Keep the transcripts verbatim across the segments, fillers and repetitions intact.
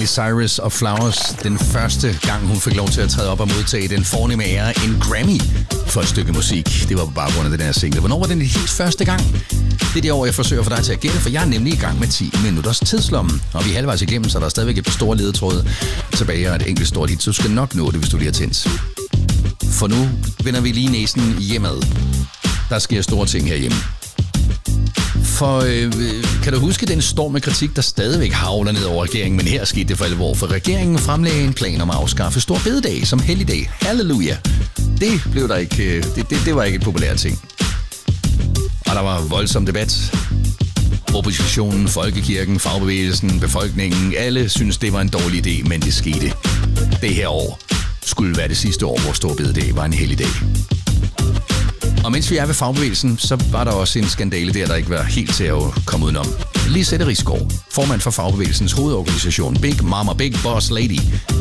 Miley Cyrus og Flowers. Den første gang, hun fik lov til at træde op og modtage den fornemme ære, en Grammy for et stykke musik. Det var på baggrund af den her single. Hvornår var den helt første gang? Det er det år, jeg forsøger for dig til at gætte, for jeg er nemlig i gang med ti minutters tidslommen. Og vi er halvvejs igennem, så der er stadigvæk et par store ledetråde tilbage og et enkelt stort hit. Så du skal nok nå det, hvis du lige har tændt. For nu vender vi lige næsen hjemad. Der sker store ting herhjemme. For øh, kan du huske den storm af kritik, der stadigvæk havler ned over regeringen, men her skete det for alvor, for regeringen fremlagde en plan om at afskaffe stor bededag som helligdag. Halleluja! Det blev der ikke, det, det, det var ikke et populært ting. Og der var voldsom debat. Oppositionen, folkekirken, fagbevægelsen, befolkningen, alle synes det var en dårlig idé, men det skete. Det her år skulle være det sidste år, hvor stor bededag var en helligdag. Og mens vi er ved fagbevægelsen, så var der også en skandale der, der ikke var helt til at komme udenom. Lisette Risgaard, formand for fagbevægelsens hovedorganisation Big Mama Big Boss Lady.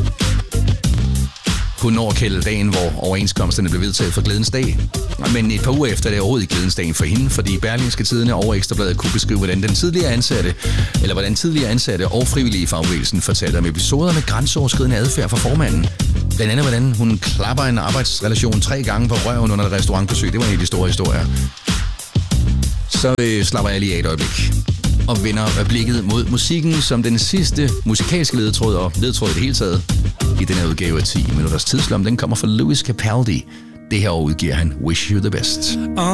Hun når kalde dagen, hvor overenskomsterne blev vedtaget for Glædens Dag. Men et par uger efter er det overhovedet ikke Glædens Dagen for hende, fordi Berlingske Tidende og Ekstra Bladet kunne beskrive, hvordan den tidligere ansatte, eller hvordan tidligere ansatte og frivillige i fagbevægelsen fortalte om episoder med grænseoverskridende adfærd for formanden. Blandt andet, hvordan hun klapper en arbejdsrelation tre gange på røven under et restaurantbesøg. Det var en af de store historier. Så øh, slapper jeg lige af et øjeblik og vender blikket mod musikken som den sidste musikalske ledetråd og ledetråd i det hele taget i den her udgave af ti minutters tidslom. Den kommer fra Lewis Capaldi. Det her år udgiver han Wish You The Best.